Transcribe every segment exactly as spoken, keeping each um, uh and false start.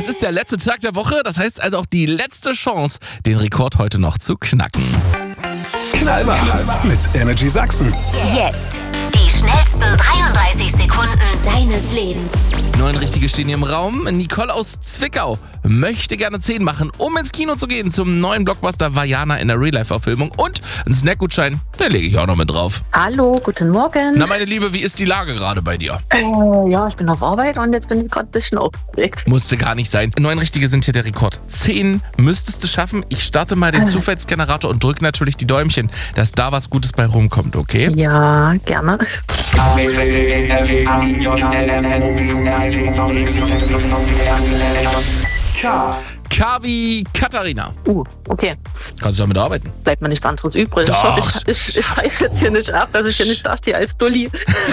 ist der letzte Tag der Woche, das heißt also auch die letzte Chance, den Rekord heute noch zu knacken. Knallwach mit Energy Sachsen. Jetzt die schnellsten dreiunddreißig Sekunden deines Lebens. Neun Richtige stehen hier im Raum. Nicole aus Zwickau möchte gerne zehn machen, um ins Kino zu gehen zum neuen Blockbuster Vaiana in der Real-Life-Verfilmung. Und einen Snackgutschein, den lege ich auch noch mit drauf. Hallo, guten Morgen. Na, meine Liebe, wie ist die Lage gerade bei dir? Äh, ja, ich bin auf Arbeit und jetzt bin ich gerade ein bisschen aufgeregt. Musste gar nicht sein. Neun Richtige sind hier der Rekord. Zehn müsstest du schaffen. Ich starte mal den Zufallsgenerator und drücke natürlich die Däumchen, dass da was Gutes bei rumkommt, okay? Ja, gerne. K. K wie Katharina. Uh, okay. Kannst du damit arbeiten? Bleibt mir nichts anderes übrig. Doch, ich hoffe, ich, ich, ich weiß jetzt hier nicht ab, dass ich hier nicht dastehe als Dulli.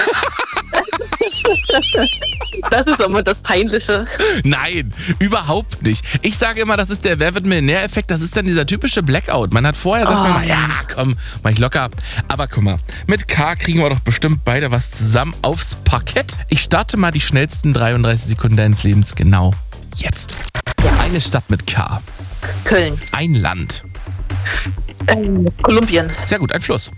Das ist immer das Peinliche. Nein, überhaupt nicht. Ich sage immer, das ist der Wer wird Millionär-Effekt. Das ist dann dieser typische Blackout. Man hat vorher sagt Oh. man mal, ja, komm, mach ich locker. Aber guck mal, mit K kriegen wir doch bestimmt beide was zusammen aufs Parkett. Ich starte mal die schnellsten dreiunddreißig Sekunden deines Lebens genau jetzt. Eine Stadt mit K. Köln. Ein Land. Ähm, Kolumbien. Sehr gut, ein Fluss.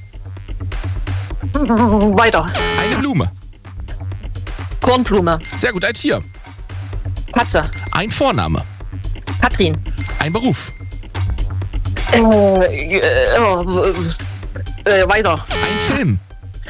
Weiter. Eine Blume. Kornblume. Sehr gut, ein Tier. Katze. Ein Vorname. Katrin. Ein Beruf. Äh, äh, äh, weiter. Ein Film.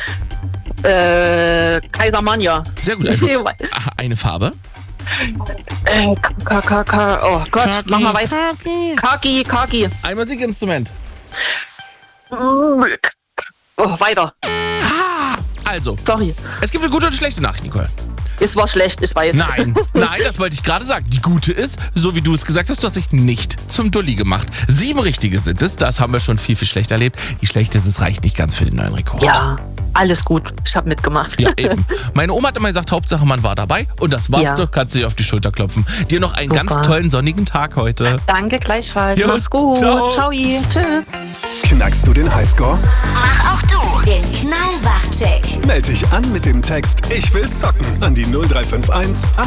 Äh, Kaiser Manja. Sehr gut, Ich ein sehe, Be- Aha, eine Farbe. äh, K, K, K, oh Gott, mach mal weiter. Kaki, Kaki. Ein Musikinstrument. Oh, weiter. Also, Sorry. es gibt eine gute und schlechte Nachricht, Nicole. Es war schlecht, ich weiß. Nein, nein, das wollte ich gerade sagen. Die gute ist, so wie du es gesagt hast, du hast dich nicht zum Dulli gemacht. Sieben Richtige sind es, das haben wir schon viel, viel schlechter erlebt. Die schlechte ist, es reicht nicht ganz für den neuen Rekord. Ja, alles gut. Ich habe mitgemacht. Ja, eben. Meine Oma hat immer gesagt, Hauptsache man war dabei und das warst Ja. du, kannst du dir auf die Schulter klopfen. Dir noch einen Super. ganz tollen sonnigen Tag heute. Danke gleichfalls. Jo, Mach's gut. ciao. Ciao. Tschüss. Knackst du den Highscore? Mach auch du den Knallwach-Check. Meld dich an mit dem Text Ich will zocken an die null drei fünf eins acht